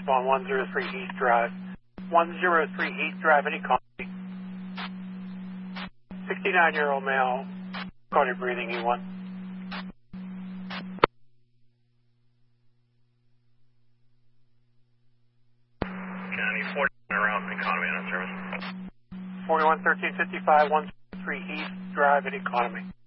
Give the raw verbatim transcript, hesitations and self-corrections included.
on one oh three Heath Drive. one oh three Heath Drive, any call? sixty-nine-year-old male, cardiac breathing, E one. County forty around economy on service. forty-one thirteen fifty-five, one oh three Heath Drive, any economy.